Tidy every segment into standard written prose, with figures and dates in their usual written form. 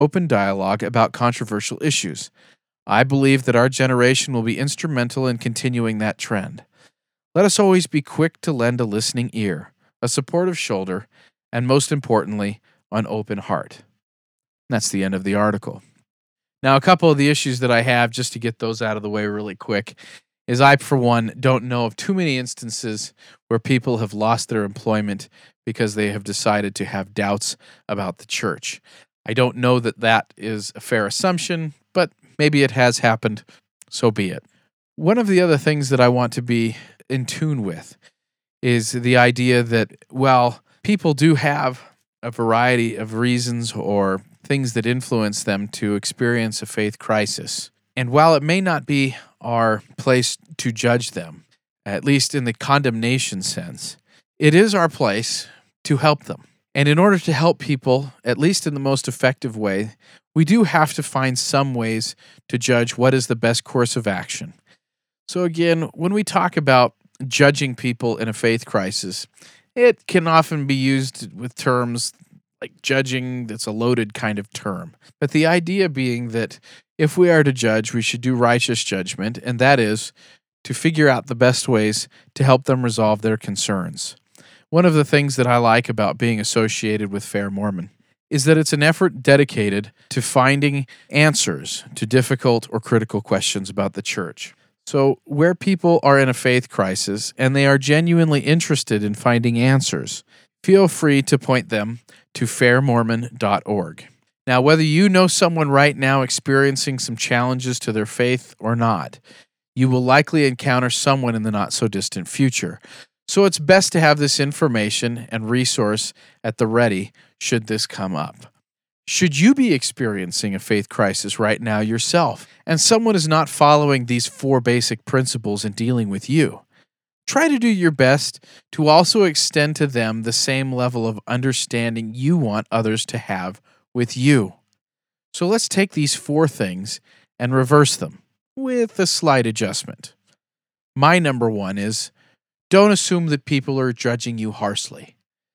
open dialogue about controversial issues. I believe that our generation will be instrumental in continuing that trend. Let us always be quick to lend a listening ear, a supportive shoulder, and most importantly, an open heart. That's the end of the article. Now, a couple of the issues that I have, just to get those out of the way really quick, is I, for one, don't know of too many instances where people have lost their employment because they have decided to have doubts about the church. I don't know that that is a fair assumption, but maybe it has happened, so be it. One of the other things that I want to be in tune with is the idea that, well, people do have a variety of reasons or things that influence them to experience a faith crisis. And while it may not be our place to judge them, at least in the condemnation sense, it is our place to help them. And in order to help people, at least in the most effective way, we do have to find some ways to judge what is the best course of action. So again, when we talk about judging people in a faith crisis, it can often be used with terms like judging. That's a loaded kind of term. But the idea being that if we are to judge, we should do righteous judgment, and that is to figure out the best ways to help them resolve their concerns. One of the things that I like about being associated with Fair Mormon is that it's an effort dedicated to finding answers to difficult or critical questions about the church. So, where people are in a faith crisis and they are genuinely interested in finding answers, feel free to point them to fairmormon.org. Now, whether you know someone right now experiencing some challenges to their faith or not, you will likely encounter someone in the not-so-distant future. So it's best to have this information and resource at the ready should this come up. Should you be experiencing a faith crisis right now yourself, and someone is not following these 4 basic principles in dealing with you, try to do your best to also extend to them the same level of understanding you want others to have with you. So let's take these 4 things and reverse them with a slight adjustment. My number 1 is, don't assume that people are judging you harshly.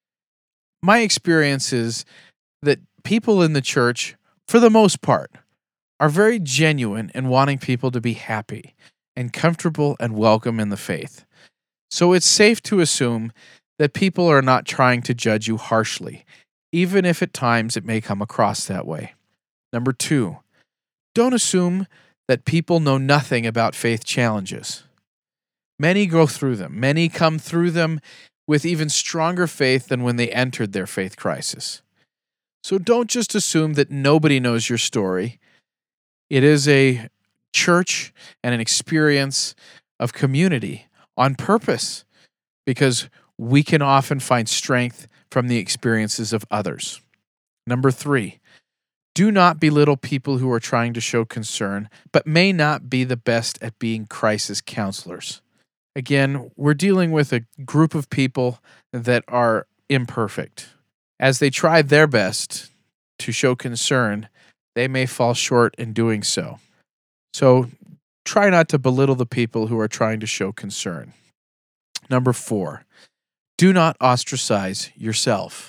My experience is that people in the church, for the most part, are very genuine in wanting people to be happy and comfortable and welcome in the faith. So it's safe to assume that people are not trying to judge you harshly, even if at times it may come across that way. Number 2, don't assume that people know nothing about faith challenges. Many go through them. Many come through them with even stronger faith than when they entered their faith crisis. So don't just assume that nobody knows your story. It is a church and an experience of community on purpose, because we can often find strength from the experiences of others. Number 3, do not belittle people who are trying to show concern, but may not be the best at being crisis counselors. Again, we're dealing with a group of people that are imperfect. As they try their best to show concern, they may fall short in doing so. So try not to belittle the people who are trying to show concern. Number 4, do not ostracize yourself.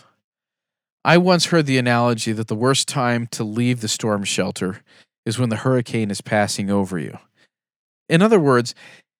I once heard the analogy that the worst time to leave the storm shelter is when the hurricane is passing over you. In other words,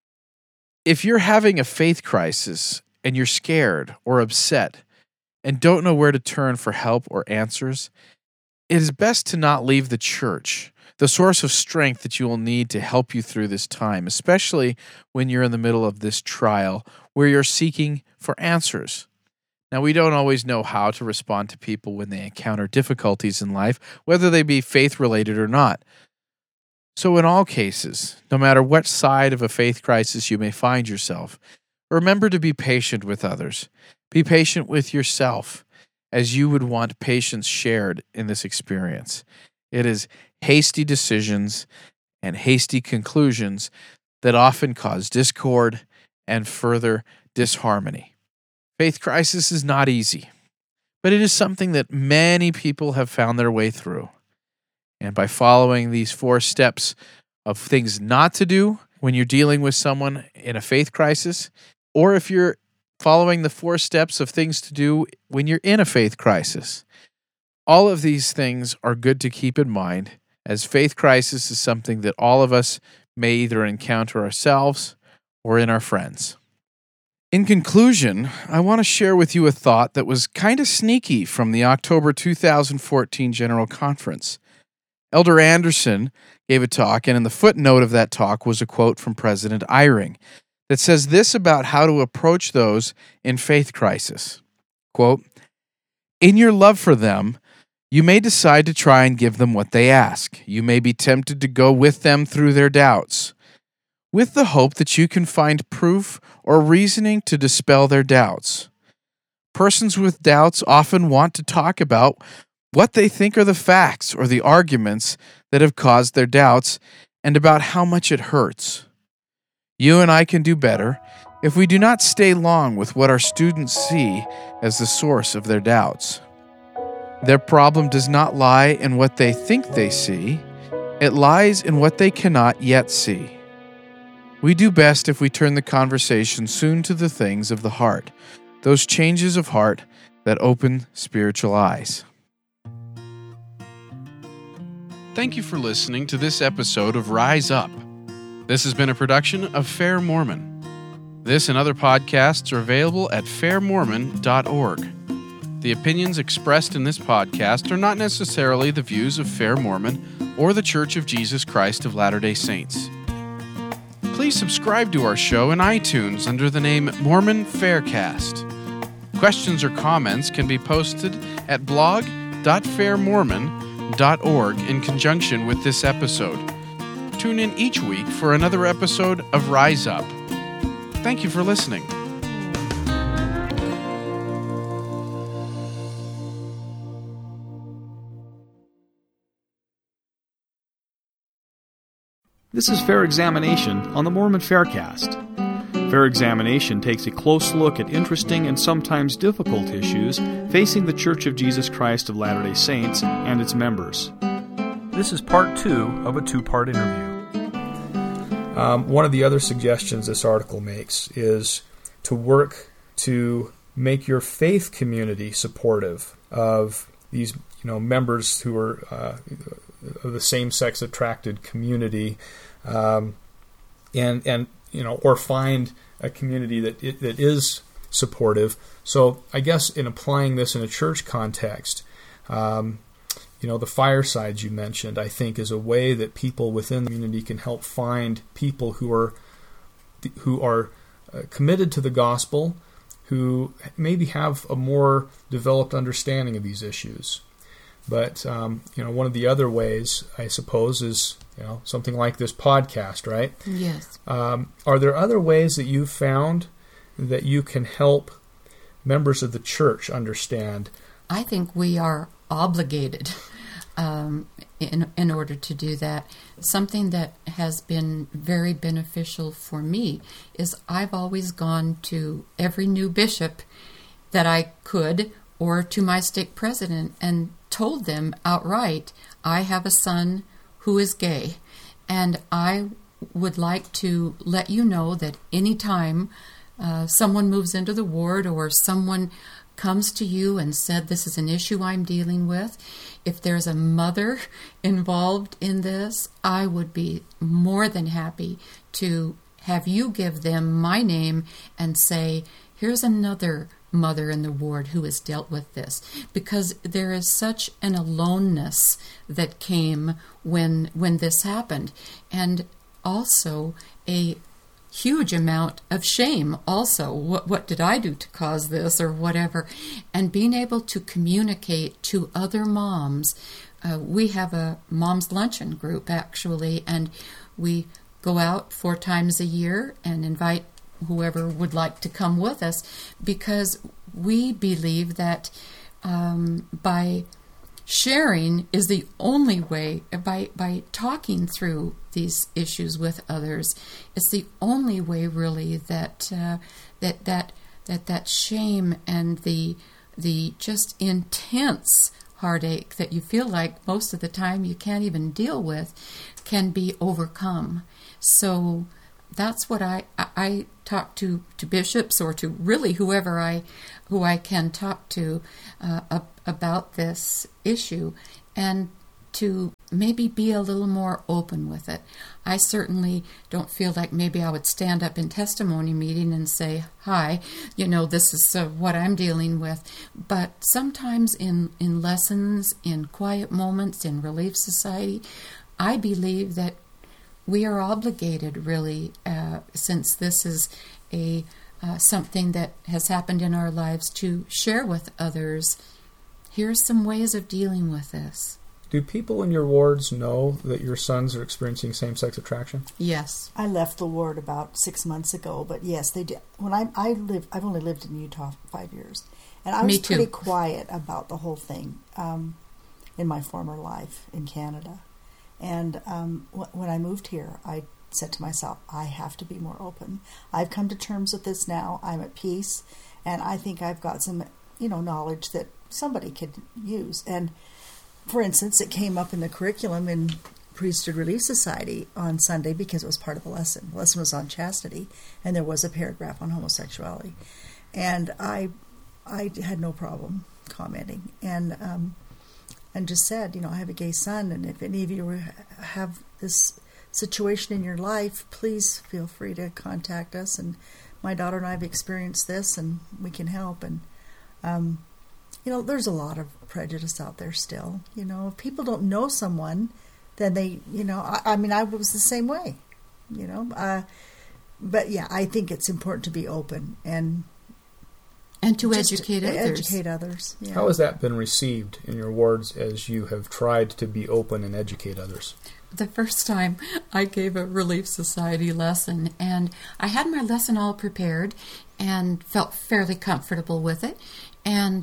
if you're having a faith crisis and you're scared or upset and don't know where to turn for help or answers, it is best to not leave the church, the source of strength that you will need to help you through this time, especially when you're in the middle of this trial where you're seeking for answers. Now, we don't always know how to respond to people when they encounter difficulties in life, whether they be faith-related or not. So in all cases, no matter what side of a faith crisis you may find yourself, remember to be patient with others. Be patient with yourself, as you would want patience shared in this experience. It is hasty decisions and hasty conclusions that often cause discord and further disharmony. Faith crisis is not easy, but it is something that many people have found their way through. And by following these 4 steps of things not to do when you're dealing with someone in a faith crisis, or if you're following the 4 steps of things to do when you're in a faith crisis, All of these things are good to keep in mind, as faith crisis is something that all of us may either encounter ourselves or in our friends. In conclusion, I want to share with you a thought that was kind of sneaky from the October 2014 General Conference. Elder Anderson gave a talk, and in the footnote of that talk was a quote from President Eyring that says this about how to approach those in faith crisis. Quote, "In your love for them, you may decide to try and give them what they ask. You may be tempted to go with them through their doubts, with the hope that you can find proof or reasoning to dispel their doubts. Persons with doubts often want to talk about what they think are the facts or the arguments that have caused their doubts and about how much it hurts. You and I can do better if we do not stay long with what our students see as the source of their doubts. Their problem does not lie in what they think they see, it lies in what they cannot yet see. We do best if we turn the conversation soon to the things of the heart, those changes of heart that open spiritual eyes." Thank you for listening to this episode of Rise Up. This has been a production of Fair Mormon. This and other podcasts are available at fairmormon.org. The opinions expressed in this podcast are not necessarily the views of Fair Mormon or the Church of Jesus Christ of Latter-day Saints. Please subscribe to our show in iTunes under the name Mormon Faircast. Questions or comments can be posted at blog.fairmormon.org in conjunction with this episode. Tune in each week for another episode of Rise Up. Thank you for listening. This is Fair Examination on the Mormon Faircast. Fair Examination takes a close look at interesting and sometimes difficult issues facing the Church of Jesus Christ of Latter-day Saints and its members. This is part 2 of a 2-part interview. One of the other suggestions this article makes is to work to make your faith community supportive of these, members who are of the same-sex attracted community, or find a community that is supportive. So I guess in applying this in a church context, the firesides you mentioned, I think, is a way that people within the community can help find people who are committed to the gospel, who maybe have a more developed understanding of these issues. But one of the other ways, I suppose, is something like this podcast, right? Yes. Are there other ways that you've found that you can help members of the church understand? I think we are obligated in order to do that. Something that has been very beneficial for me is I've always gone to every new bishop that I could, or to my stake president, and told them outright, I have a son who is gay, and I would like to let you know that anytime someone moves into the ward or someone comes to you and said, this is an issue I'm dealing with, if there's a mother involved in this, I would be more than happy to have you give them my name and say, here's another mother in the ward who has dealt with this, because there is such an aloneness that came when this happened, and also a huge amount of shame also. What did I do to cause this, or whatever? And being able to communicate to other moms. We have a mom's luncheon group, actually, and we go out 4 times a year and invite whoever would like to come with us, because we believe that by sharing is the only way, by talking through these issues with others, it's the only way really that that shame and the just intense heartache that you feel like most of the time you can't even deal with can be overcome. So that's what I talk to bishops, or to really who I can talk to about this issue, and to maybe be a little more open with it. I certainly don't feel like maybe I would stand up in testimony meeting and say, hi, this is what I'm dealing with. But sometimes in lessons, in quiet moments, in Relief Society, I believe that we are obligated, really, since this is something that has happened in our lives, to share with others. Here's some ways of dealing with this. Do people in your wards know that your sons are experiencing same-sex attraction? Yes. I left the ward about 6 months ago, but yes, they did. When I've only lived in Utah 5 years, and I was pretty quiet about the whole thing in my former life in Canada. And when I moved here, I said to myself, I have to be more open. I've come to terms with this now. I'm at peace, and I think I've got some, knowledge that somebody could use. And for instance, it came up in the curriculum in Priesthood Relief Society on Sunday because it was part of the lesson. The lesson was on chastity, and there was a paragraph on homosexuality. And I had no problem commenting, and just said, I have a gay son, and if any of you have this situation in your life, please feel free to contact us. And my daughter and I have experienced this, and we can help. And there's a lot of prejudice out there still. If people don't know someone, then they, I was the same way, But yeah, I think it's important to be open and to educate others. Yeah. How has that been received in your wards as you have tried to be open and educate others? The first time I gave a Relief Society lesson, and I had my lesson all prepared and felt fairly comfortable with it. And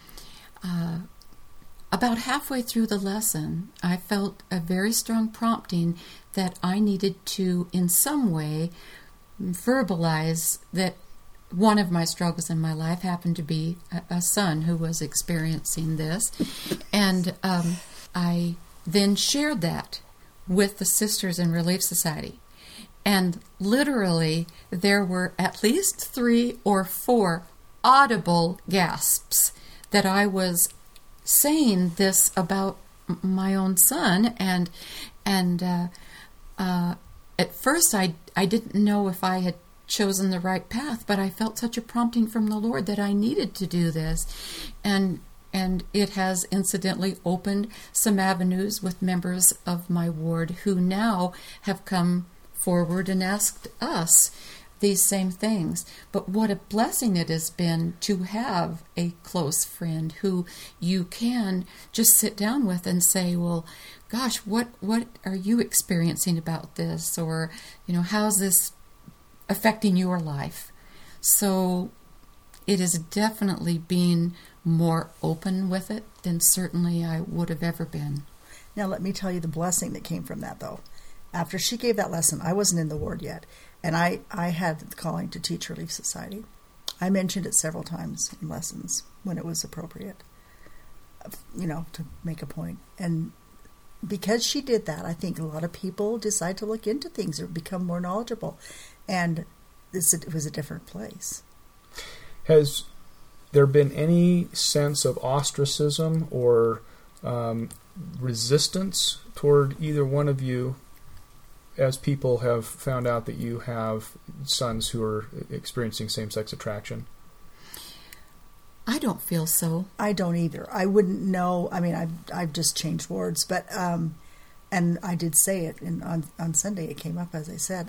about halfway through the lesson, I felt a very strong prompting that I needed to, in some way, verbalize that one of my struggles in my life happened to be a son who was experiencing this. And I then shared that with the sisters in Relief Society. And literally, there were at least 3 or 4 audible gasps that I was saying this about my own son. And at first, I didn't know if I had chosen the right path, but I felt such a prompting from the Lord that I needed to do this. And it has incidentally opened some avenues with members of my ward who now have come forward and asked us these same things. But what a blessing it has been to have a close friend who you can just sit down with and say, well, gosh, what are you experiencing about this? Or, how's this affecting your life? So it is definitely being more open with it than certainly I would have ever been. Now let me tell you the blessing that came from that, though. After she gave that lesson, I wasn't in the ward yet, and I had the calling to teach Relief Society. I mentioned it several times in lessons when it was appropriate, to make a point. And because she did that, I think a lot of people decide to look into things or become more knowledgeable. And it was a different place. Has there been any sense of ostracism or resistance toward either one of you as people have found out that you have sons who are experiencing same-sex attraction? I don't feel so. I don't either. I wouldn't know. I mean, I've just changed wards, but and I did say it on Sunday. It came up, as I said.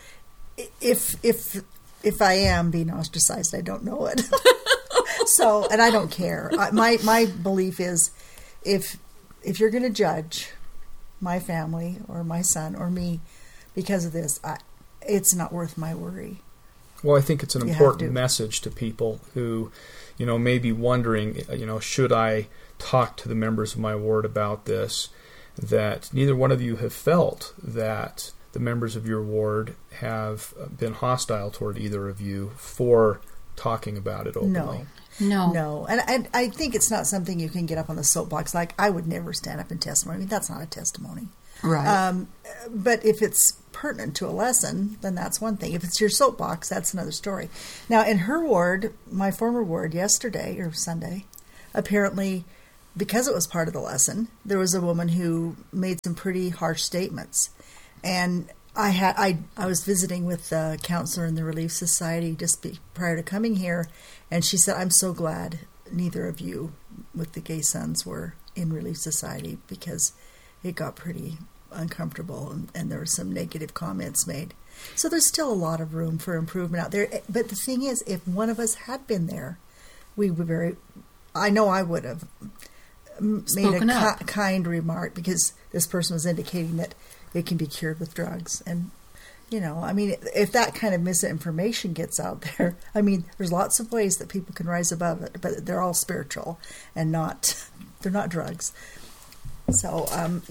If I am being ostracized, I don't know it. So, and I don't care. My belief is, if you're going to judge my family or my son or me because of this, it's not worth my worry. Well, I think it's an important message to people who, may be wondering, should I talk to the members of my ward about this? That neither one of you have felt that the members of your ward have been hostile toward either of you for talking about it openly. No. And I think it's not something you can get up on the soapbox. Like, I would never stand up in testimony. I mean, that's not a testimony. Right. But if it's pertinent to a lesson, then that's one thing. If it's your soapbox, that's another story. Now, in her ward, my former ward, yesterday or Sunday, apparently, because it was part of the lesson, there was a woman who made some pretty harsh statements. And I was visiting with the counselor in the Relief Society just prior to coming here, and she said, I'm so glad neither of you with the gay sons were in Relief Society, because it got pretty uncomfortable and there were some negative comments made. So there's still a lot of room for improvement out there. But the thing is, if one of us had been there, we would I know I would have made a kind remark, because this person was indicating that it can be cured with drugs. And, I mean, if that kind of misinformation gets out there, I mean, there's lots of ways that people can rise above it, but they're all spiritual and they're not drugs. So,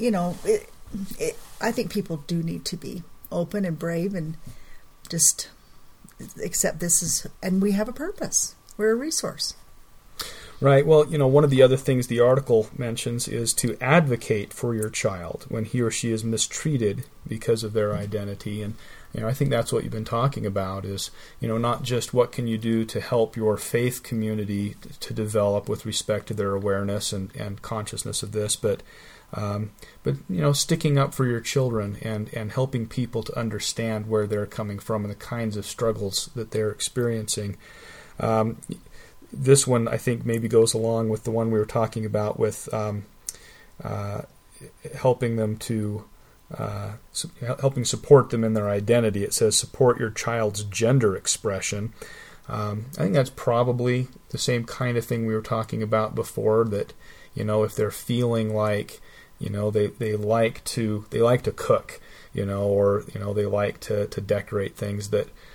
I think people do need to be open and brave and just accept and we have a purpose. We're a resource. Right. Well, one of the other things the article mentions is to advocate for your child when he or she is mistreated because of their identity. And, I think that's what you've been talking about is, not just what can you do to help your faith community to develop with respect to their awareness and consciousness of this, but sticking up for your children and helping people to understand where they're coming from and the kinds of struggles that they're experiencing. This one, I think, maybe goes along with the one we were talking about with helping them to helping support them in their identity. It says support your child's gender expression. I think that's probably the same kind of thing we were talking about before. That if they're feeling like they like to cook, or they like to decorate things,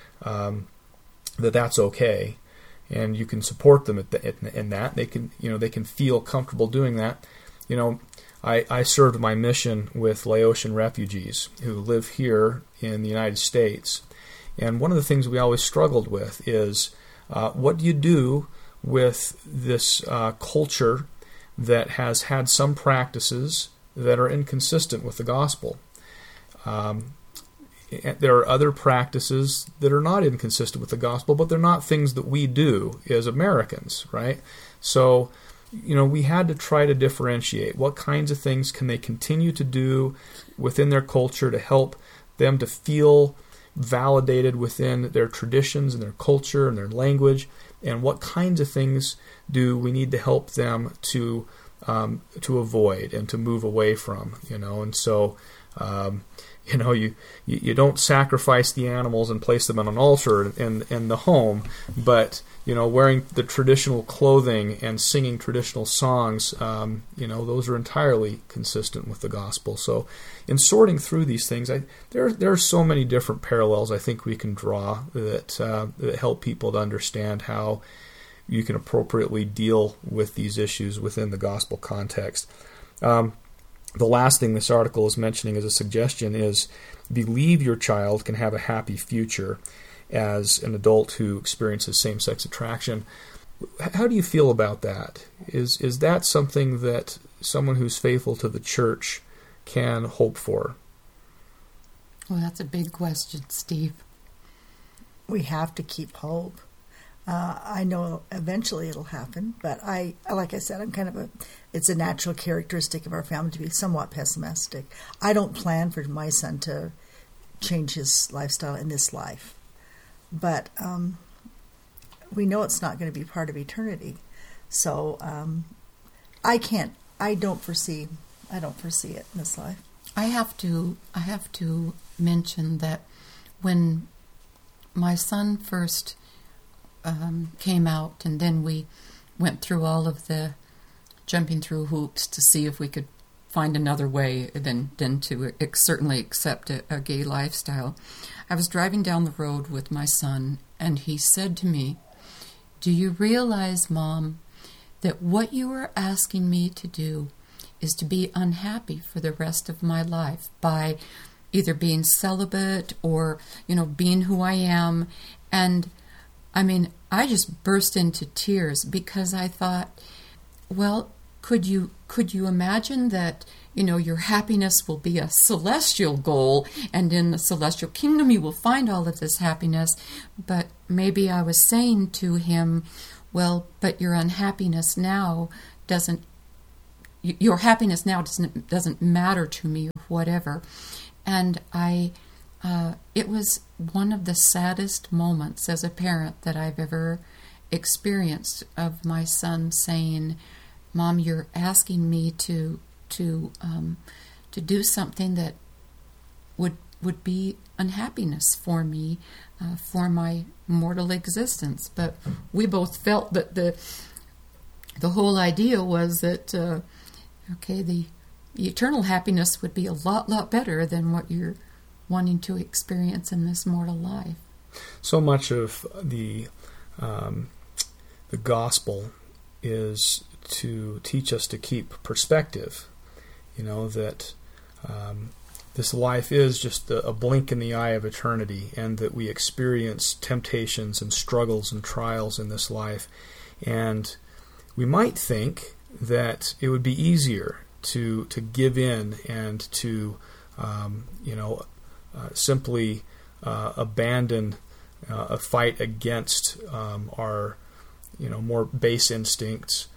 that's okay. And you can support them in that. They can feel comfortable doing that. I served my mission with Laotian refugees who live here in the United States. And one of the things we always struggled with is what do you do with this culture that has had some practices that are inconsistent with the gospel? There are other practices that are not inconsistent with the gospel, but they're not things that we do as Americans, right? So, we had to try to differentiate what kinds of things can they continue to do within their culture to help them to feel validated within their traditions and their culture and their language, and what kinds of things do we need to help them to avoid and to move away from, and so you don't sacrifice the animals and place them on an altar in the home, but wearing the traditional clothing and singing traditional songs, those are entirely consistent with the gospel. So, in sorting through these things, there are so many different parallels I think we can draw that help people to understand how you can appropriately deal with these issues within the gospel context. The last thing this article is mentioning as a suggestion is believe your child can have a happy future as an adult who experiences same-sex attraction. How do you feel about that? Is that something that someone who's faithful to the church can hope for? Well, that's a big question, Steve. We have to keep hope. I know eventually it'll happen, but like I said, it's a natural characteristic of our family to be somewhat pessimistic. I don't plan for my son to change his lifestyle in this life, but we know it's not going to be part of eternity. So I don't foresee it in this life. I have to mention that when my son first came out, and then we went through all of the jumping through hoops to see if we could find another way than to certainly accept a gay lifestyle. I was driving down the road with my son, and he said to me, "Do you realize, Mom, that what you are asking me to do is to be unhappy for the rest of my life by either being celibate or, being who I am?" And I just burst into tears because I thought, well, could you imagine that, your happiness will be a celestial goal, and in the celestial kingdom you will find all of this happiness? But maybe I was saying to him, well, but your unhappiness now your happiness now doesn't matter to me, or whatever. And it was one of the saddest moments as a parent that I've ever experienced, of my son saying, Mom, you're asking me to do something that would be unhappiness for me, for my mortal existence. But we both felt that the whole idea was that the eternal happiness would be a lot better than what you're wanting to experience in this mortal life. So much of the gospel is to teach us to keep perspective. That this life is just a blink in the eye of eternity, and that we experience temptations and struggles and trials in this life. And we might think that it would be easier to give in and to simply abandon a fight against our more base instincts,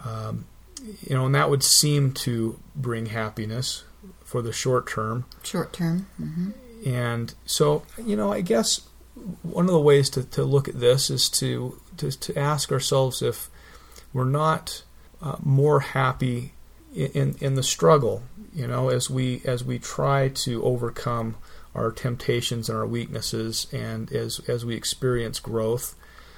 and that would seem to bring happiness for the short term. Mm-hmm. And so, I guess one of the ways to look at this is to ask ourselves if we're not more happy in the struggle, as we try to overcome our temptations and our weaknesses, and as we experience growth,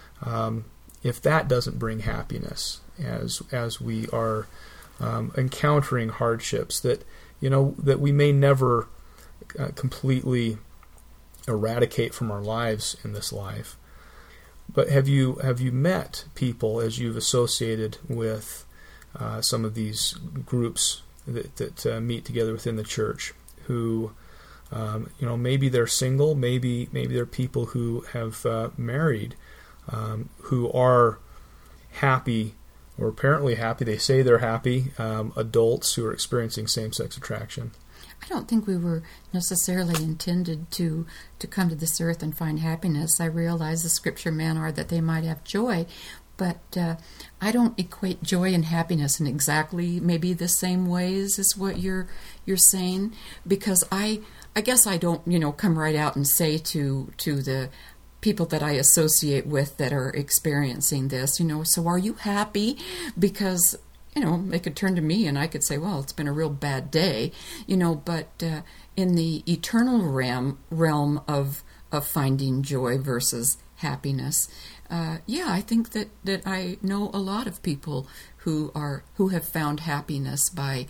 if that doesn't bring happiness, as we are encountering hardships that we may never completely eradicate from our lives in this life. But have you met people, as you've associated with some of these groups that meet together within the church, who maybe they're single, maybe they're people who have married, who are happy, or apparently happy, they say they're happy, adults who are experiencing same-sex attraction? I don't think we were necessarily intended to come to this earth and find happiness. I realize the scripture men are that they might have joy, but I don't equate joy and happiness in exactly maybe the same ways as what you're saying, because I guess I don't come right out and say to the people that I associate with that are experiencing this, so are you happy? Because they could turn to me and I could say, well, it's been a real bad day, but in the eternal realm of finding joy versus happiness, I think that I know a lot of people who have found happiness by,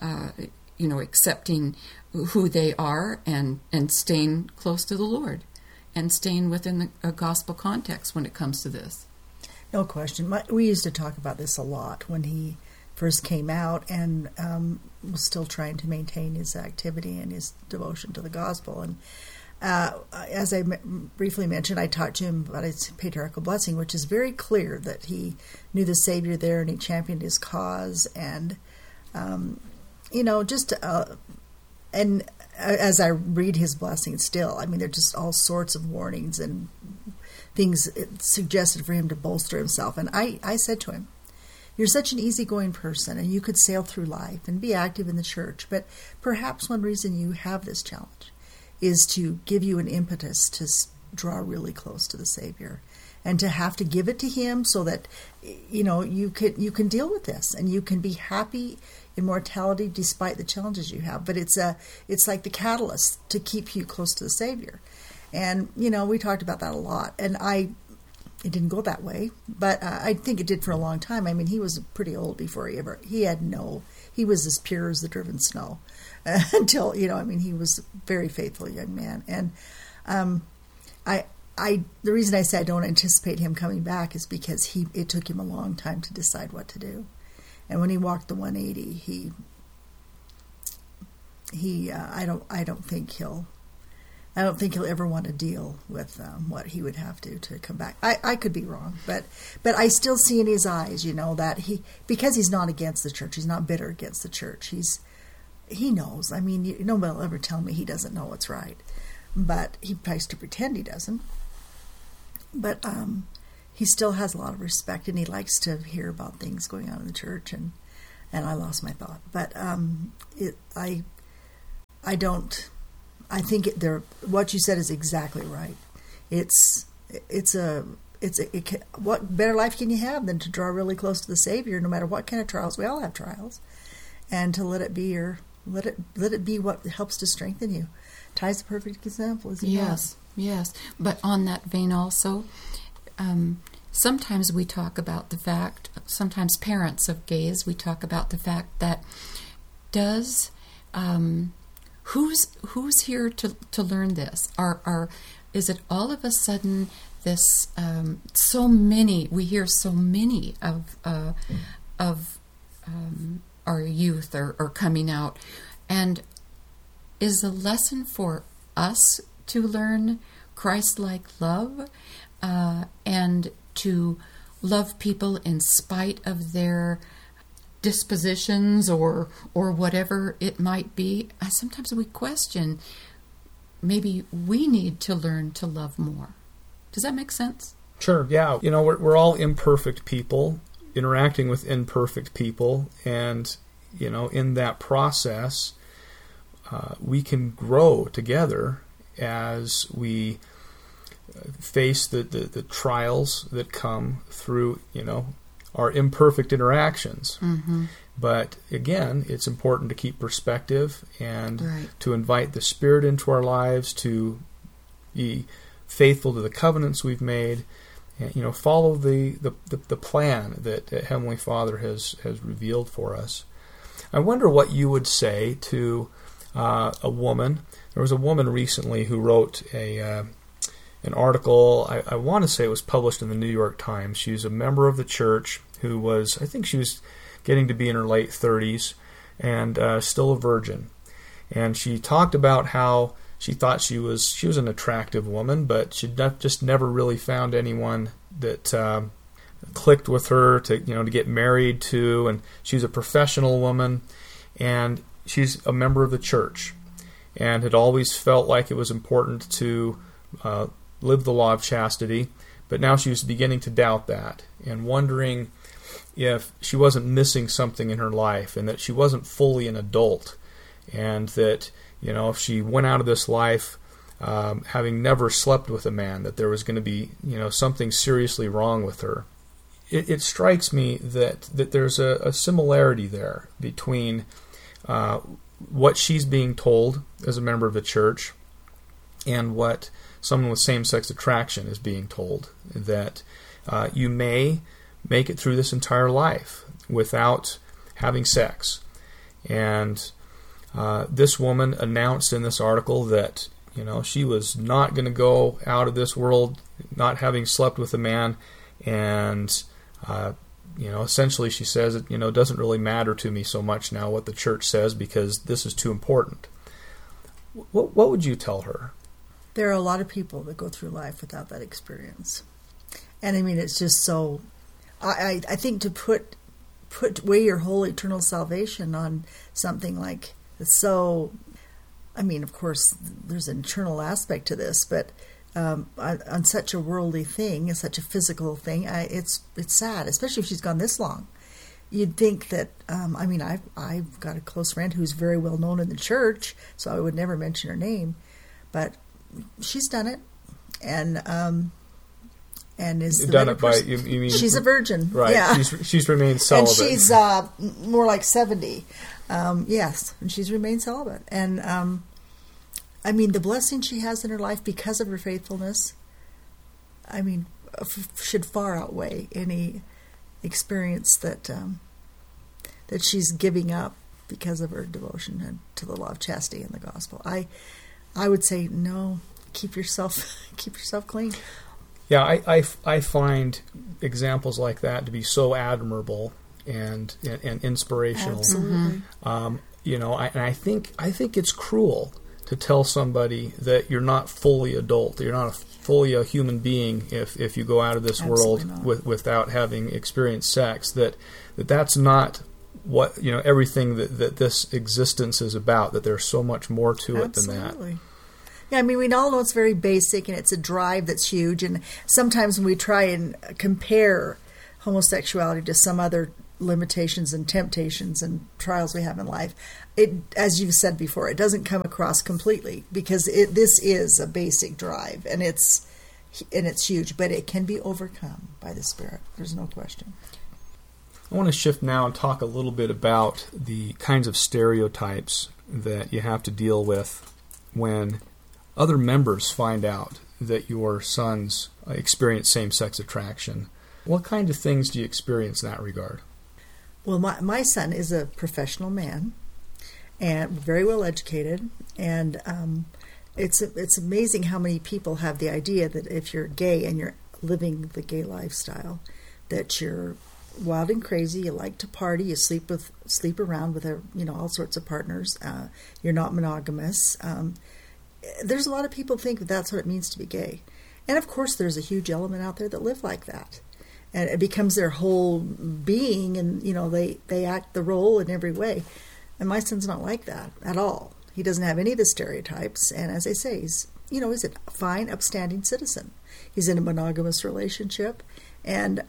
accepting who they are and staying close to the Lord and staying within a gospel context when it comes to this. No question. We used to talk about this a lot when he first came out, and was still trying to maintain his activity and his devotion to the gospel. And as I briefly mentioned, I talked to him about his patriarchal blessing, which is very clear that he knew the Savior there and he championed his cause. And, and as I read his blessing still, there are just all sorts of warnings and things suggested for him to bolster himself. And I said to him, you're such an easygoing person, and you could sail through life and be active in the church, but perhaps one reason you have this challenge is to give you an impetus to draw really close to the Savior, and to have to give it to Him so that you can deal with this and you can be happy in mortality despite the challenges you have. But it's like the catalyst to keep you close to the Savior. And we talked about that a lot, and it didn't go that way, but I think it did for a long time. He was pretty old before he was as pure as the driven snow until, he was a very faithful young man. And the reason I say I don't anticipate him coming back is because it took him a long time to decide what to do. And when he walked the 180, I don't think I don't think he'll ever want to deal with what he would have to come back. I could be wrong, but I still see in his eyes, that because he's not against the church, he's not bitter against the church. He knows. I mean, nobody will ever tell me he doesn't know what's right, but he tries to pretend he doesn't. But he still has a lot of respect, and he likes to hear about things going on in the church. And I lost my thought, but I don't. I think what you said is exactly right. What better life can you have than to draw really close to the Savior, no matter what kind of trials? We all have trials, and to let it be let it be what helps to strengthen you. Ty's a perfect example, is he not? Yes. But on that vein also, sometimes we talk about the fact. Sometimes parents of gays, we talk about the fact that who's here to learn this? Is it all of a sudden this? We hear so many of our youth are coming out, and is a lesson for us to learn Christ-like love and to love people in spite of their dispositions or whatever it might be. Sometimes we question, maybe we need to learn to love more. Does that make sense? Sure, yeah. We're all imperfect people interacting with imperfect people, and in that process we can grow together as we face the trials that come through our imperfect interactions. Mm-hmm. But again, it's important to keep perspective and right. to invite the Spirit into our lives, to be faithful to the covenants we've made, and follow the plan that Heavenly Father has revealed for us. I wonder what you would say to a woman. There was a woman recently who wrote an article, I want to say it was published in the New York Times. She's a member of the church who I think she was getting to be in her late 30s and still a virgin. And she talked about how she thought she was an attractive woman, but she'd just never really found anyone that clicked with her to get married to. And she's a professional woman, and she's a member of the church, and had always felt like it was important to live the law of chastity, but now she was beginning to doubt that and wondering if she wasn't missing something in her life, and that she wasn't fully an adult, and that if she went out of this life having never slept with a man, that there was going to be something seriously wrong with her. It strikes me that there's a similarity there between what she's being told as a member of the church and what someone with same-sex attraction is being told, that you may make it through this entire life without having sex. And this woman announced in this article that she was not going to go out of this world not having slept with a man, and essentially she says it doesn't really matter to me so much now what the church says, because this is too important. What would you tell her? There are a lot of people that go through life without that experience. And I mean, it's just so... I think to put weigh your whole eternal salvation on something like so... I mean, of course, there's an eternal aspect to this, but on such a worldly thing, such a physical thing, it's sad, especially if she's gone this long. You'd think that... I've got a close friend who's very well known in the church, so I would never mention her name, but... she's done it, and is done it by you mean she's a virgin, right? Yeah, she's remained celibate, and she's more like 70. Yes, and she's remained celibate, and the blessing she has in her life because of her faithfulness, should far outweigh any experience that she's giving up because of her devotion to the law of chastity and the gospel. I would say no. Keep yourself clean. Yeah, I find examples like that to be so admirable and inspirational. Absolutely. I think it's cruel to tell somebody that you're not fully adult, that you're not fully a human being if you go out of this world without having experienced sex, that's not what, everything that this existence is about, that there's so much more to it than that. Yeah, I mean, we all know it's very basic, and it's a drive that's huge, and sometimes when we try and compare homosexuality to some other limitations and temptations and trials we have in life, it, as you've said before, it doesn't come across completely, because this is a basic drive, and it's huge, but it can be overcome by the Spirit. There's no question. I want to shift now and talk a little bit about the kinds of stereotypes that you have to deal with when other members find out that your sons experience same-sex attraction. What kind of things do you experience in that regard? Well, my son is a professional man and very well educated, and it's amazing how many people have the idea that if you're gay and you're living the gay lifestyle, that you're wild and crazy, you like to party, you sleep around with all sorts of partners, you're not monogamous. There's a lot of people think that that's what it means to be gay. And of course there's a huge element out there that live like that. And it becomes their whole being, and they act the role in every way. And my son's not like that at all. He doesn't have any of the stereotypes, and as I say, he's a fine, upstanding citizen. He's in a monogamous relationship, and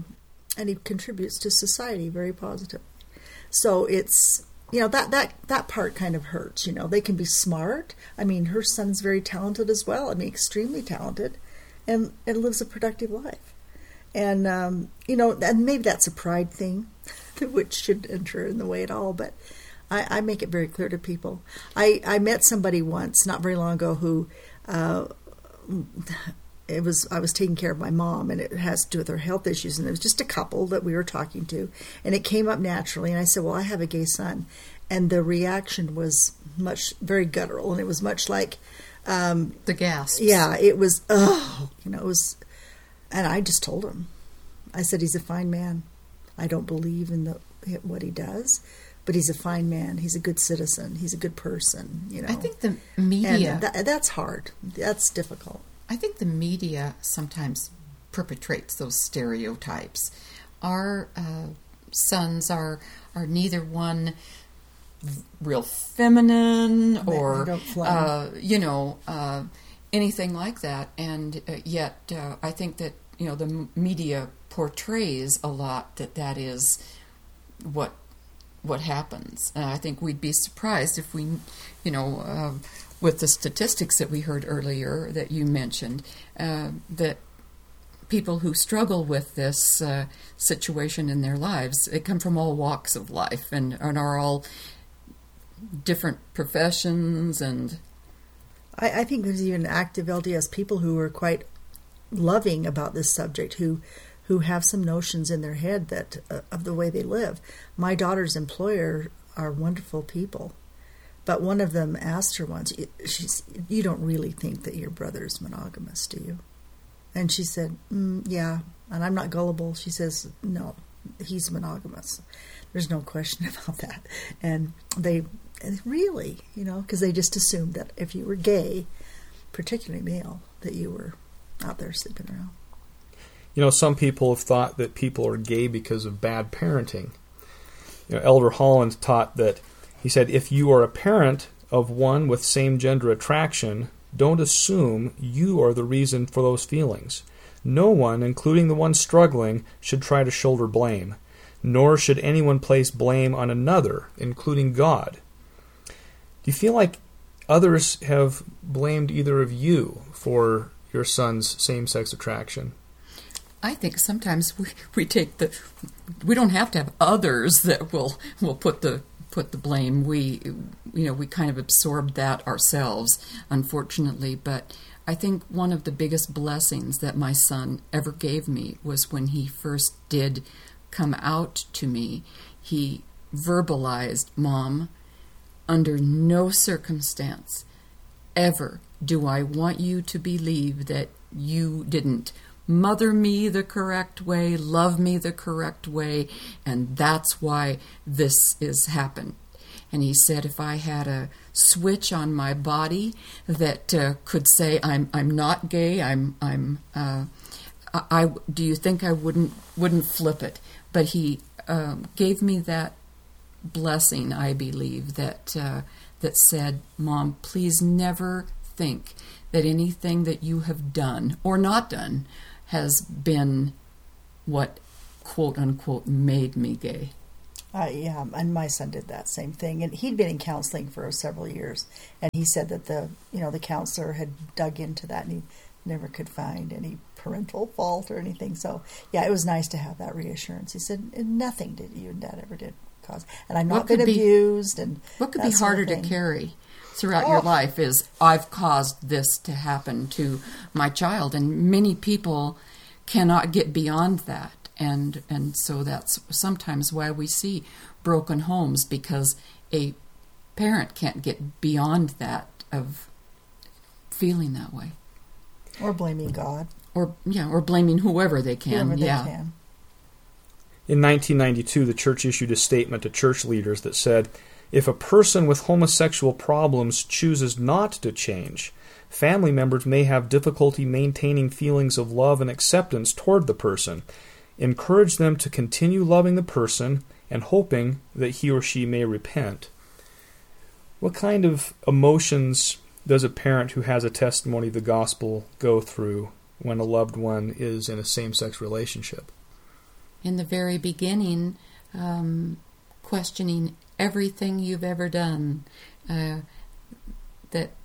he contributes to society very positively. So it's that part kind of hurts. They can be smart. I mean, her son's very talented as well. I mean, extremely talented, and lives a productive life. And and maybe that's a pride thing, which shouldn't enter in the way at all. But I make it very clear to people. I met somebody once, not very long ago, who I was taking care of my mom, and it has to do with her health issues. And it was just a couple that we were talking to, and it came up naturally. And I said, "Well, I have a gay son," and the reaction was very guttural, and it was much like the gasps. Yeah, it was. It was. And I just told him, I said, he's a fine man. I don't believe in what he does, but he's a fine man. He's a good citizen. He's a good person. I think the media... And that's hard. That's difficult. I think the media sometimes perpetrates those stereotypes. Our sons are neither one real feminine or, anything like that, and yet I think that the media portrays a lot that is what happens. I think we'd be surprised if we, with the statistics that we heard earlier that you mentioned, that people who struggle with this situation in their lives, they come from all walks of life and are all different professions and. I think there's even active LDS people who are quite loving about this subject, who have some notions in their head that of the way they live. My daughter's employer are wonderful people, but one of them asked her once, "You don't really think that your brother's monogamous, do you?" And she said, "Yeah." And I'm not gullible. She says, "No, he's monogamous. There's no question about that." And they really, because they just assumed that if you were gay, particularly male, that you were out there sleeping around. Some people have thought that people are gay because of bad parenting. Elder Holland taught that, he said, if you are a parent of one with same-gender attraction, don't assume you are the reason for those feelings. No one, including the one struggling, should try to shoulder blame, nor should anyone place blame on another, including God. Do you feel like others have blamed either of you for your son's same-sex attraction? I think sometimes we take we don't have to have others that will put the blame. We kind of absorbed that ourselves, unfortunately. But I think one of the biggest blessings that my son ever gave me was when he first did come out to me. He verbalized, "Mom, under no circumstance ever do I want you to believe that you didn't mother me the correct way, love me the correct way, and that's why this has happened." And he said if I had a switch on my body that could say I'm not gay, do you think I wouldn't flip it? But he gave me that blessing, I believe, that said, Mom, please never think that anything that you have done or not done has been what, quote unquote, made me gay. Yeah, and my son did that same thing, and he'd been in counseling for several years, and he said that the counselor had dug into that, and he never could find any parental fault or anything. So yeah, it was nice to have that reassurance. He said nothing did you and Dad ever did cause, and I've not been abused. And what could be harder to carry throughout your life is I've caused this to happen to my child, and many people cannot get beyond that. And so that's sometimes why we see broken homes, because a parent can't get beyond that of feeling that way. Or blaming God. Or blaming whoever they can. Whoever they can. In 1992, the church issued a statement to church leaders that said, if a person with homosexual problems chooses not to change, family members may have difficulty maintaining feelings of love and acceptance toward the person. Encourage them to continue loving the person and hoping that he or she may repent. What kind of emotions does a parent who has a testimony of the gospel go through when a loved one is in a same-sex relationship? In the very beginning, questioning everything you've ever done that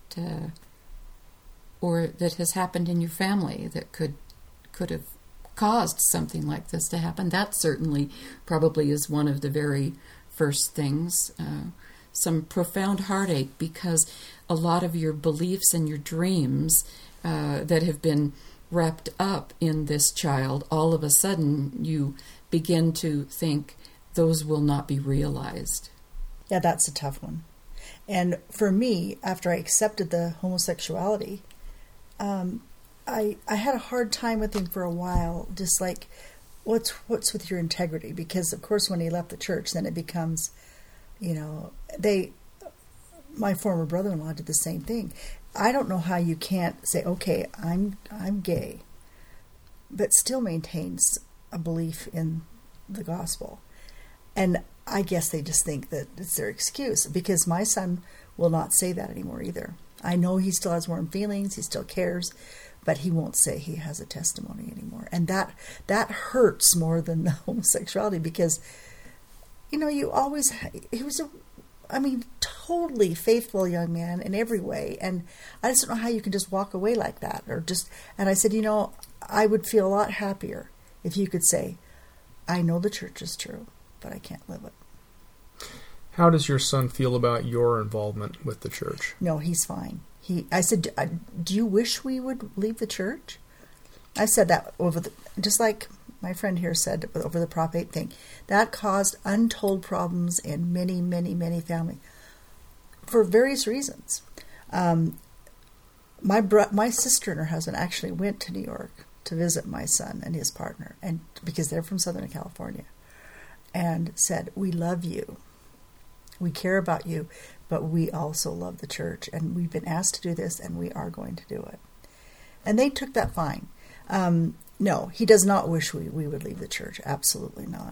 has happened in your family that could have caused something like this to happen. That certainly probably is one of the very first things. Some profound heartache, because a lot of your beliefs and your dreams that have been wrapped up in this child, all of a sudden you begin to think those will not be realized. Yeah, that's a tough one. And for me, after I accepted the homosexuality, I had a hard time with him for a while, just like, what's with your integrity? Because, of course, when he left the church, then it becomes, my former brother-in-law did the same thing. I don't know how you can't say, okay, I'm gay, but still maintains a belief in the gospel. And I guess they just think that it's their excuse, because my son will not say that anymore either. I know he still has warm feelings, he still cares, but he won't say he has a testimony anymore. And that hurts more than the homosexuality, because, he was totally faithful young man in every way. And I just don't know how you can just walk away like that. And I said, I would feel a lot happier if you could say, I know the church is true, but I can't live it. How does your son feel about your involvement with the church? No, he's fine. I said, do you wish we would leave the church? I said that just like my friend here said over the Prop 8 thing. That caused untold problems in many, many, many families for various reasons. My sister and her husband actually went to New York to visit my son and his partner, and because they're from Southern California, and said, we love you. We care about you, but we also love the church, and we've been asked to do this, and we are going to do it. And they took that fine. No, he does not wish we would leave the church. Absolutely not.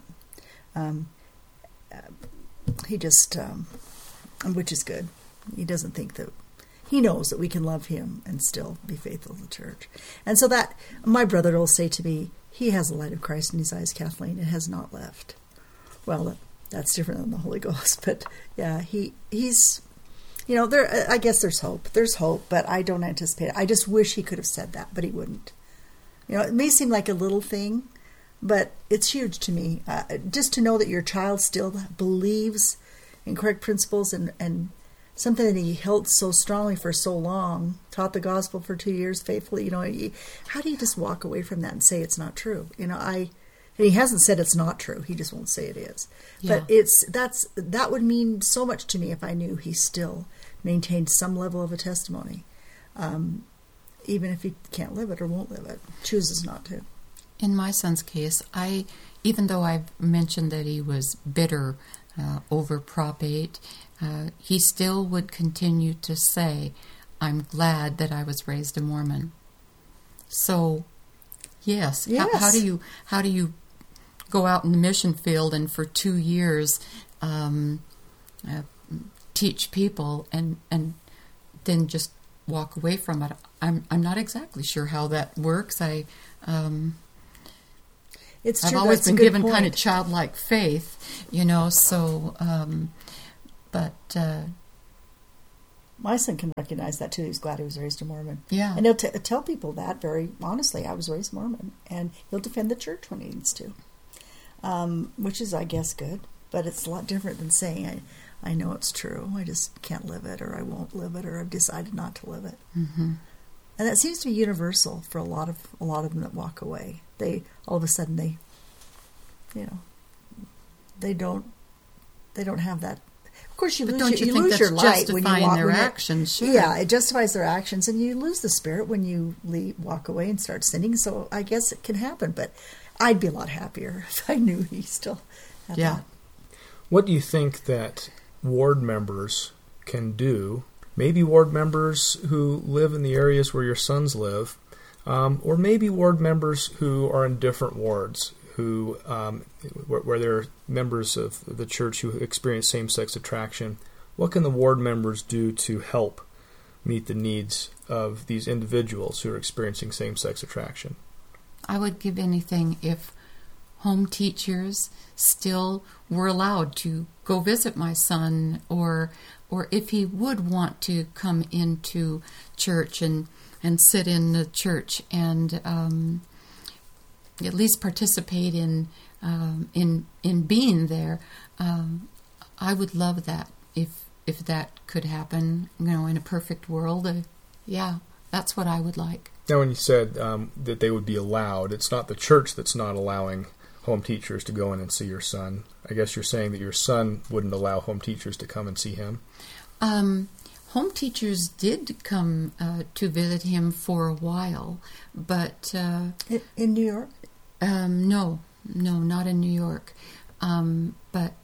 He just, which is good. He doesn't think that, he knows that we can love him and still be faithful to the church. And so that, my brother will say to me, he has the light of Christ in his eyes, Kathleen. It has not left. Well, that's different than the Holy Ghost. But yeah, he's, I guess there's hope. There's hope, but I don't anticipate it. I just wish he could have said that, but he wouldn't. It may seem like a little thing, but it's huge to me. Just to know that your child still believes in correct principles and something that he held so strongly for so long, taught the gospel for 2 years faithfully. How do you just walk away from that and say it's not true? And he hasn't said it's not true. He just won't say it is. Yeah. But that would mean so much to me if I knew he still maintained some level of a testimony, even if he can't live it or won't live it, chooses not to. In my son's case, even though I've mentioned that he was bitter over Prop 8, he still would continue to say, "I'm glad that I was raised a Mormon." So, yes. How do you go out in the mission field and for 2 years teach people and then just walk away from it? I'm not exactly sure how that works. I've always been given kind of childlike faith, so, but... my son can recognize that, too. He's glad he was raised a Mormon. Yeah. And he'll tell people that very honestly. I was raised Mormon. And he'll defend the church when he needs to, which is, I guess, good. But it's a lot different than saying, I know it's true. I just can't live it, or I won't live it, or I've decided not to live it. Mm-hmm. And that seems to be universal for a lot of them that walk away. They all of a sudden they don't have that. Of course, you lose your light when you walk their actions. Sure. Yeah, it justifies their actions, and you lose the spirit when you walk away and start sinning. So I guess it can happen, but I'd be a lot happier if I knew he still had that. What do you think that ward members can do? Maybe ward members who live in the areas where your sons live, or maybe ward members who are in different wards, who where they're members of the church who experience same-sex attraction. What can the ward members do to help meet the needs of these individuals who are experiencing same-sex attraction? I would give anything if home teachers still were allowed to go visit my son, or if he would want to come into church and sit in the church and at least participate in being there. I would love that if that could happen, in a perfect world. That's what I would like. Now, when you said that they would be allowed, it's not the church that's not allowing home teachers to go in and see your son. I guess you're saying that your son wouldn't allow home teachers to come and see him? Home teachers did come to visit him for a while, but... in New York? No, not in New York. But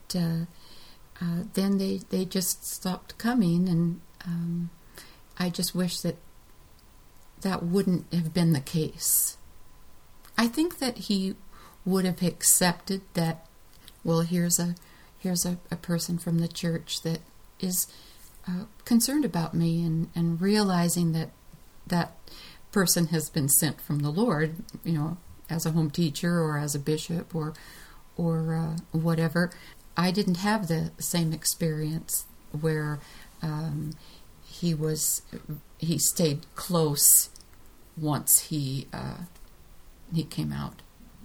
then they just stopped coming, and I just wish that wouldn't have been the case. I think that he would have accepted that, well, here's a person from the church that is concerned about me, and realizing that person has been sent from the Lord, as a home teacher or as a bishop or whatever. I didn't have the same experience where he stayed close once he came out.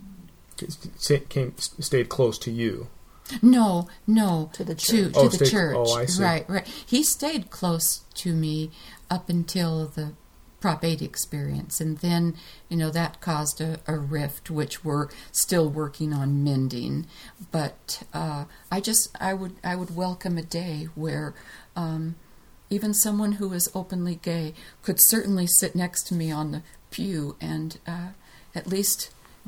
Stayed close to you? No, to the church. To the church. Oh, I see. Right. He stayed close to me up until the Prop 8 experience, and then that caused a rift, which we're still working on mending. But I would welcome a day where even someone who is openly gay could certainly sit next to me on the pew and at least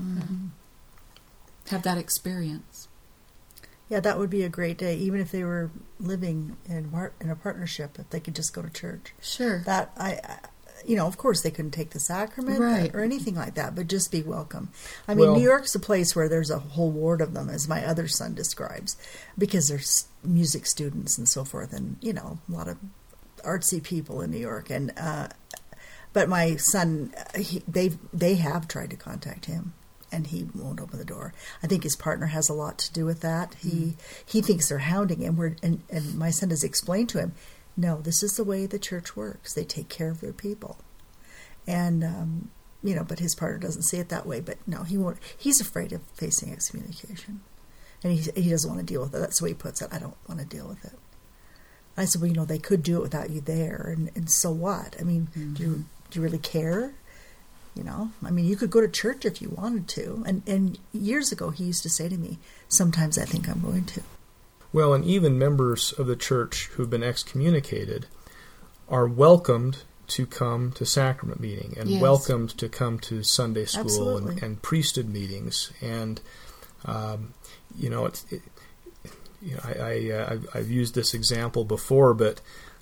have that experience. Yeah, that would be a great day, even if they were living in a partnership, if they could just go to church. Sure. That of course they couldn't take the sacrament or anything like that, but just be welcome. I mean, New York's a place where there's a whole ward of them, as my other son describes, because there's music students and so forth, and a lot of artsy people in New York. And but my son, they have tried to contact him, and he won't open the door. I think his partner has a lot to do with that. He thinks they're hounding him. And my son has explained to him, no, this is the way the church works. They take care of their people. And, but his partner doesn't see it that way. But no, he won't. He's afraid of facing excommunication. And he doesn't want to deal with it. That's the way he puts it. I don't want to deal with it. I said, well, they could do it without you there. And so what? I mean, do you really care? I mean, you could go to church if you wanted to. And years ago, he used to say to me, sometimes I think I'm going to. Well, and even members of the church who've been excommunicated are welcomed to come to sacrament meeting and welcomed to come to Sunday school and priesthood meetings. And, I've used this example before, but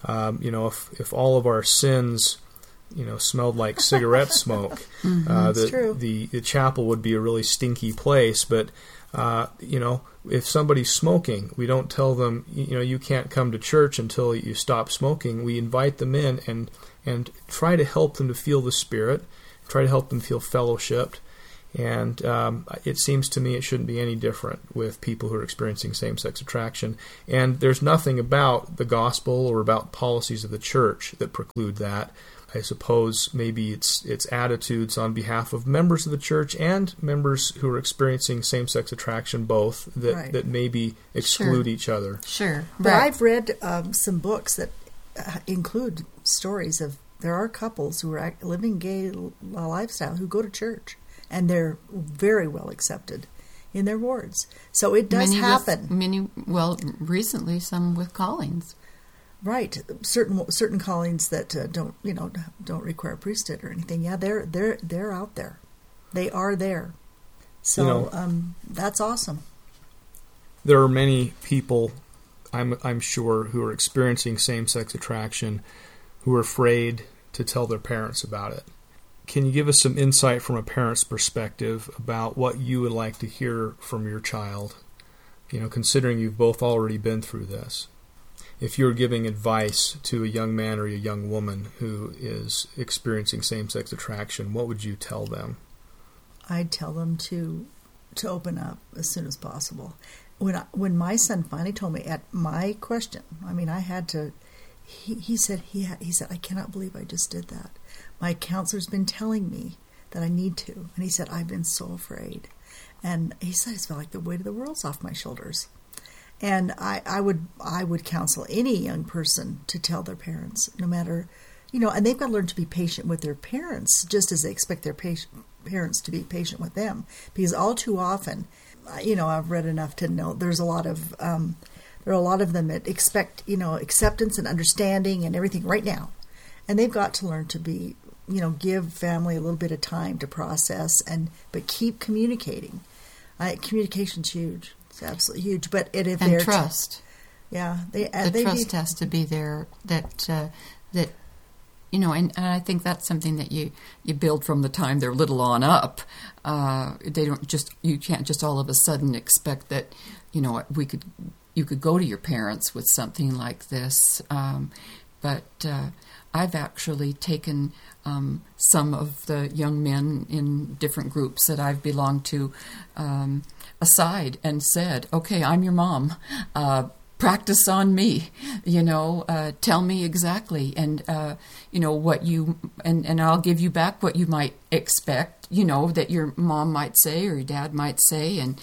if all of our sins smelled like cigarette smoke, the chapel would be a really stinky place. But if somebody's smoking, we don't tell them you can't come to church until you stop smoking. We invite them in and try to help them to feel the Spirit, try to help them feel fellowshipped. And it seems to me it shouldn't be any different with people who are experiencing same-sex attraction. And there's nothing about the gospel or about policies of the church that preclude that. I suppose maybe it's attitudes on behalf of members of the church and members who are experiencing same-sex attraction both that maybe exclude each other. Sure. But I've read some books that include stories of there are couples who are living gay lifestyle who go to church. And they're very well accepted in their wards. So it does happen. Recently some with callings. Right. Certain callings that don't require priesthood or anything. Yeah, they're out there. They are there. So that's awesome. There are many people, I'm sure, who are experiencing same-sex attraction who are afraid to tell their parents about it. Can you give us some insight from a parent's perspective about what you would like to hear from your child, considering you've both already been through this? If you're giving advice to a young man or a young woman who is experiencing same-sex attraction, what would you tell them? I'd tell them to open up as soon as possible. When my son finally told me at my question, I had to. He said, I cannot believe I just did that. My counselor's been telling me that I need to. And he said, I've been so afraid. And he said, it's felt like the weight of the world's off my shoulders. And I would counsel any young person to tell their parents, no matter, and they've got to learn to be patient with their parents, just as they expect their parents to be patient with them. Because all too often, I've read enough to know there's a lot of, there are a lot of them that expect, acceptance and understanding and everything right now. And they've got to learn to be, give family a little bit of time to process, but keep communicating. Communication's huge. It's absolutely huge. But if and trust. The trust has to be there. That and I think that's something that you build from the time they're little on up. You can't just all of a sudden expect that you could go to your parents with something like this. But I've actually taken some of the young men in different groups that I've belonged to aside and said, okay, I'm your mom. Practice on me, tell me exactly, and what you, and I'll give you back what you might expect, that your mom might say or your dad might say, and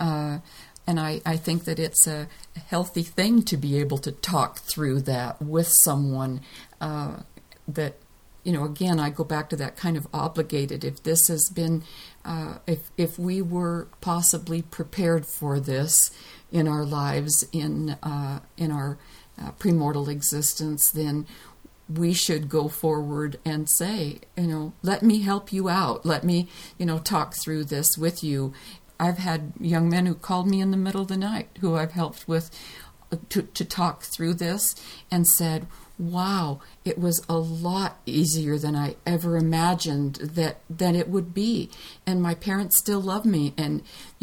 I think that it's a healthy thing to be able to talk through that with someone that, again, I go back to that kind of obligated. If this has been, if we were possibly prepared for this in our lives, in our premortal existence, then we should go forward and say, let me help you out. Let me, talk through this with you. I've had young men who called me in the middle of the night who I've helped with to talk through this and said, wow, it was a lot easier than I ever imagined that it would be. And my parents still love me. And,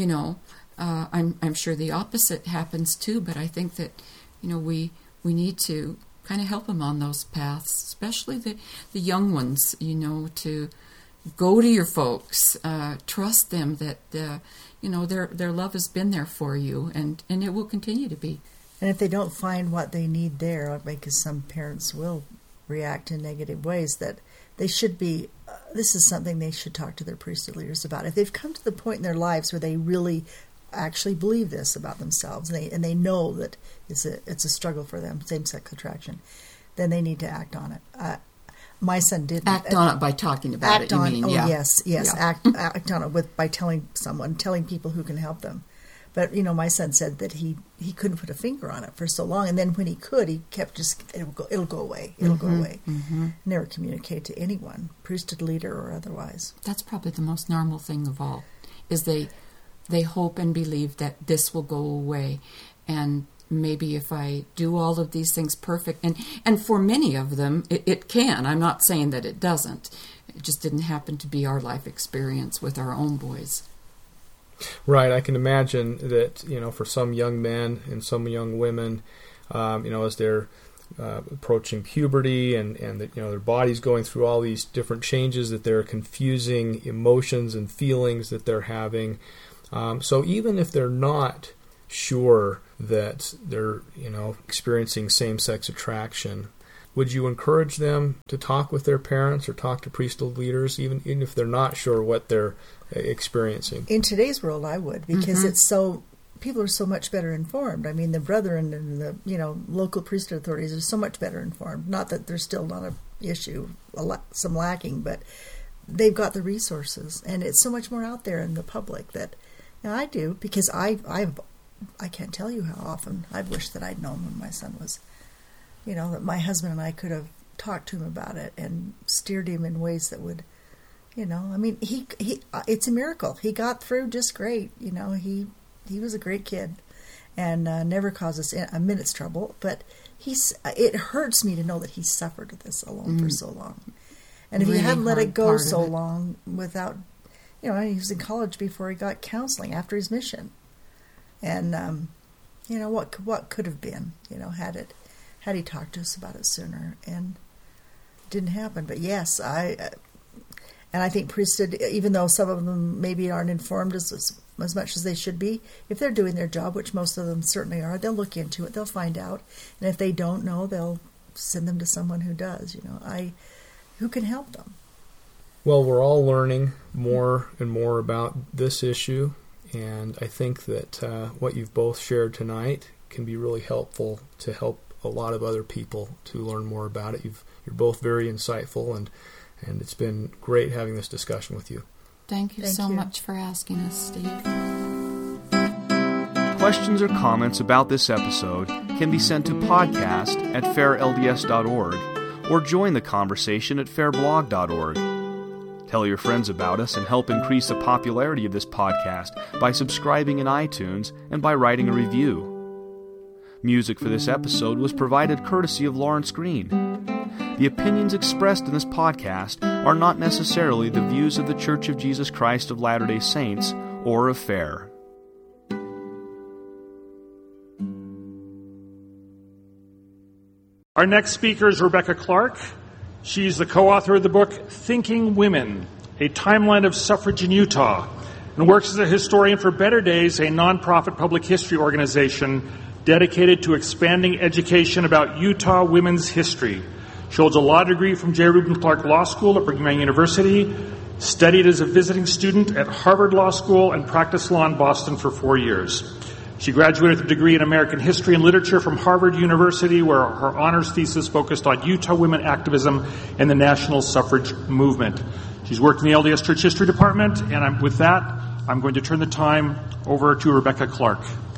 I'm sure the opposite happens too, but I think that, we need to kind of help them on those paths, especially the young ones, to go to your folks, trust them that, their love has been there for you, and it will continue to be. And if they don't find what they need there, because some parents will react in negative ways, that they should be, this is something they should talk to their priesthood leaders about. If they've come to the point in their lives where they really actually believe this about themselves, and they know that it's a struggle for them, same-sex attraction, then they need to act on it. My son didn't. Act on it by talking about it, you mean? Yeah. Yes. Yeah. Act on it by telling people who can help them. But, my son said that he couldn't put a finger on it for so long. And then when he could, he kept it'll go away. It'll go away. Mm-hmm. Never communicate to anyone, priesthood leader or otherwise. That's probably the most normal thing of all, is they hope and believe that this will go away. And maybe if I do all of these things perfect, and for many of them, it can. I'm not saying that it doesn't. It just didn't happen to be our life experience with our own boys. Right. I can imagine that, for some young men and some young women, as they're approaching puberty and that, their body's going through all these different changes, that they're confusing emotions and feelings that they're having. So even if they're not sure that they're, experiencing same-sex attraction, would you encourage them to talk with their parents or talk to priesthood leaders, even if they're not sure what they're experiencing? In today's world, I would, because people are so much better informed. I mean, the brethren and the local priesthood authorities are so much better informed. Not that there's still not an issue, some lacking, but they've got the resources, and it's so much more out there in the public that I do, because I can't tell you how often I've wished that I'd known when my son was, that my husband and I could have talked to him about it and steered him in ways that would, he it's a miracle. He got through just great. He was a great kid and never caused us a minute's trouble. But it hurts me to know that he suffered this alone for so long. And if he hadn't let it go so long without, he was in college before he got counseling after his mission. And, what could have been, had he talked to us about it sooner, and it didn't happen. But yes, I think priesthood, even though some of them maybe aren't informed as much as they should be, if they're doing their job, which most of them certainly are, they'll look into it, they'll find out. And if they don't know, they'll send them to someone who does, who can help them. Well, we're all learning more and more about this issue, and I think that what you've both shared tonight can be really helpful to help a lot of other people to learn more about it. You're both very insightful, and it's been great having this discussion with you. Thank you so much for asking us, Steve. Questions or comments about this episode can be sent to podcast@fairlds.org or join the conversation at fairblog.org. Tell your friends about us and help increase the popularity of this podcast by subscribing in iTunes and by writing a review. Music for this episode was provided courtesy of Lawrence Green. The opinions expressed in this podcast are not necessarily the views of the Church of Jesus Christ of Latter-day Saints or of FAIR. Our next speaker is Rebecca Clark. She's the co-author of the book Thinking Women, A Timeline of Suffrage in Utah, and works as a historian for Better Days, a nonprofit public history organization dedicated to expanding education about Utah women's history. She holds a law degree from J. Reuben Clark Law School at Brigham Young University, studied as a visiting student at Harvard Law School, and practiced law in Boston for 4 years. She graduated with a degree in American History and Literature from Harvard University, where her honors thesis focused on Utah women activism and the national suffrage movement. She's worked in the LDS Church History Department, and with that, I'm going to turn the time over to Rebecca Clark.